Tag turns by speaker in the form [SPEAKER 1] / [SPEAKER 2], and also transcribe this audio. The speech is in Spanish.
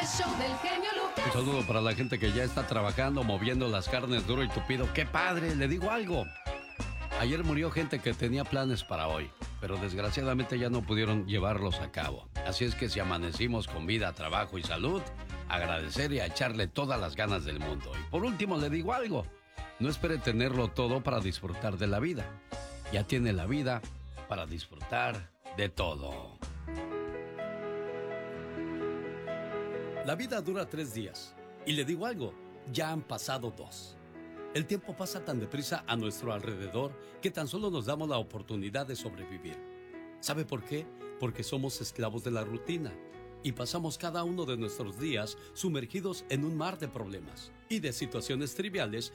[SPEAKER 1] show del genio Lucas.
[SPEAKER 2] Un saludo para la gente que ya está trabajando, moviendo las carnes duro y tupido. ¡Qué padre! Le digo algo. Ayer murió gente que tenía planes para hoy, pero desgraciadamente ya no pudieron llevarlos a cabo. Así es que si amanecimos con vida, trabajo y salud, agradecer y a echarle todas las ganas del mundo. Y por último le digo algo. No espere tenerlo todo para disfrutar de la vida. Ya tiene la vida para disfrutar de todo. La vida dura 3 días. Y le digo algo, ya han pasado 2. El tiempo pasa tan deprisa a nuestro alrededor que tan solo nos damos la oportunidad de sobrevivir. ¿Sabe por qué? Porque somos esclavos de la rutina y pasamos cada uno de nuestros días sumergidos en un mar de problemas y de situaciones triviales